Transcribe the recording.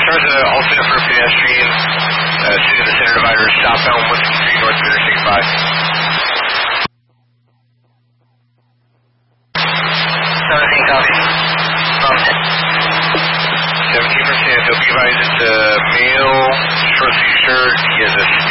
stars alternate for pedestrian, sitting in the center divider, southbound 153 north of Interstate 5. 17 copy. From 17 from San Antonio. Be advised it's a male, short sleeve shirt. He has a